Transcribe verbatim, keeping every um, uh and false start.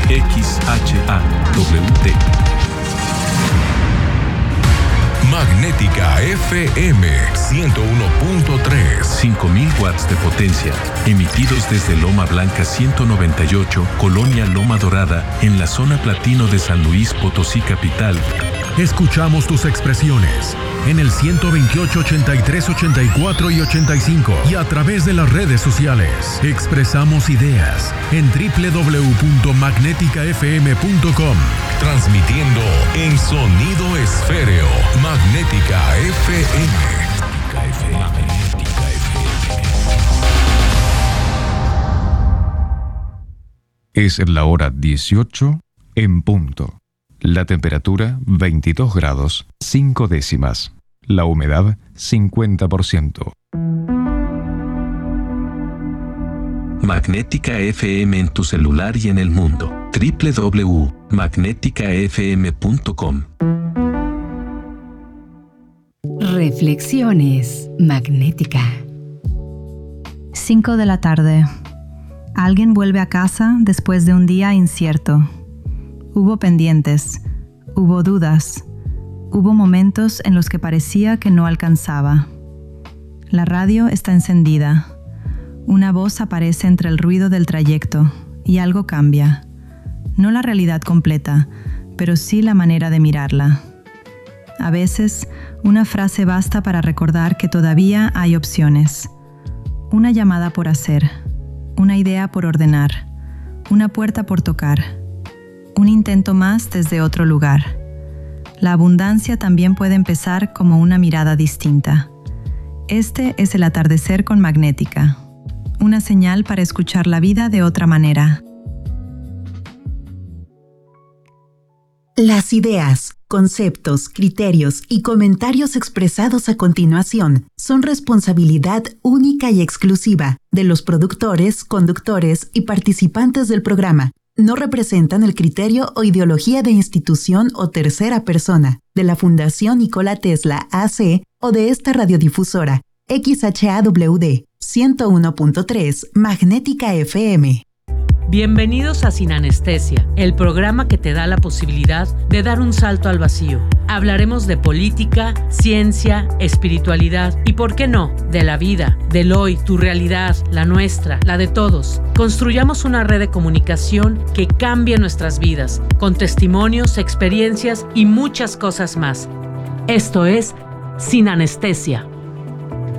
X H A W D. Magnética F M ciento uno punto tres. cinco mil watts de potencia, emitidos desde Loma Blanca ciento noventa y ocho, Colonia Loma Dorada, en la zona platino de San Luis Potosí capital. Escuchamos tus expresiones en el ciento veintiocho, ochenta y tres, ochenta y cuatro y ochenta y cinco y a través de las redes sociales. Expresamos ideas en doble u doble u doble u punto magnética f m punto com. Transmitiendo en sonido esféreo. Magnética F M. Magnética F M. Es la hora dieciocho en punto. La temperatura veintidós grados, cinco décimas. La humedad cincuenta por ciento. Magnética F M en tu celular y en el mundo. doble u doble u doble u punto magnética f m punto com. Reflexiones Magnética. cinco de la tarde. Alguien vuelve a casa después de un día incierto. Hubo pendientes, hubo dudas, hubo momentos en los que parecía que no alcanzaba. La radio está encendida. Una voz aparece entre el ruido del trayecto y algo cambia. No la realidad completa, pero sí la manera de mirarla. A veces, una frase basta para recordar que todavía hay opciones. Una llamada por hacer, una idea por ordenar, una puerta por tocar. Un intento más desde otro lugar. La abundancia también puede empezar como una mirada distinta. Este es el atardecer con Magnética. Una señal para escuchar la vida de otra manera. Las ideas, conceptos, criterios y comentarios expresados a continuación son responsabilidad única y exclusiva de los productores, conductores y participantes del programa. No representan el criterio o ideología de institución o tercera persona, de la Fundación Nikola Tesla A C o de esta radiodifusora, X H A W D, ciento uno punto tres, Magnética F M. Bienvenidos a Sin Anestesia, el programa que te da la posibilidad de dar un salto al vacío. Hablaremos de política, ciencia, espiritualidad y, ¿por qué no?, de la vida, del hoy, tu realidad, la nuestra, la de todos. Construyamos una red de comunicación que cambie nuestras vidas, con testimonios, experiencias y muchas cosas más. Esto es Sin Anestesia.